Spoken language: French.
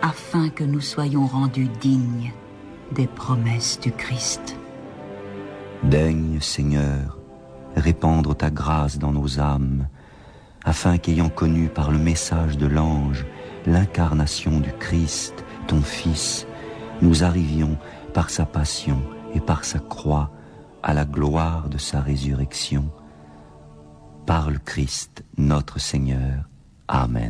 afin que nous soyons rendus dignes des promesses du Christ. Daigne, Seigneur, répandre ta grâce dans nos âmes, afin qu'ayant connu par le message de l'ange l'incarnation du Christ, ton Fils, nous arrivions par sa passion et par sa croix à la gloire de sa résurrection. Par le Christ, notre Seigneur. Amen.